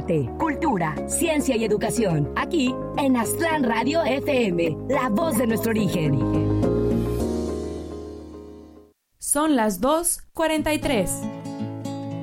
arte, cultura, ciencia y educación. Aquí en Aztlán Radio FM, la voz de nuestro origen. Son las 2:43.